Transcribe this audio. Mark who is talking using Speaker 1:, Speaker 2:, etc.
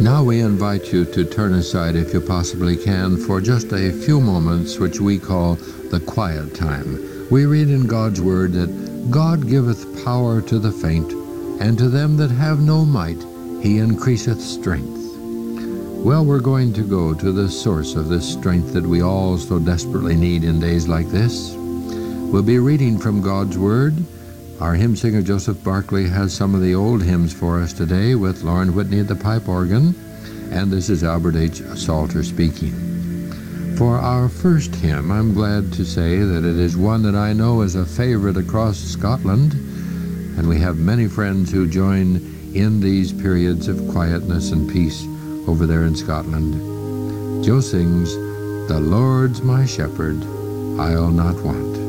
Speaker 1: Now we invite you to turn aside, if you possibly can, for just a few moments, which we call the quiet time. We read in God's Word that God giveth power to the faint, and to them that have no might he increaseth strength. Well, we're going to go to the source of this strength that we all so desperately need in days like this. We'll be reading from God's Word. Our hymn singer Joseph Barclay has some of the old hymns for us today with Lauren Whitney at the pipe organ, and this is Albert H. Salter speaking. For our first hymn, I'm glad to say that it is one that I know is a favorite across Scotland, and we have many friends who join in these periods of quietness and peace over there in Scotland. Joe sings, "The Lord's my shepherd, I'll not want."